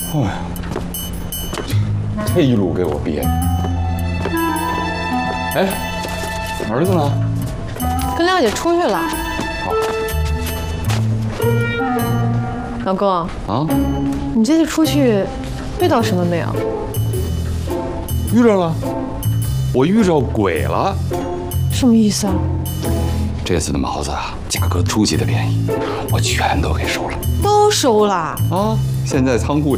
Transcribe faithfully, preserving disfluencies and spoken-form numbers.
哎呀，这一路给我憋的。哎，儿子呢？ 跟廖姐出去了。 好。 老公啊， 你这次出去遇到什么没有？ 遇着了，我遇着鬼了。 什么意思啊？ 这次的毛子啊，价格出奇的便宜，我全都给收了。 都收了啊！现在仓库里。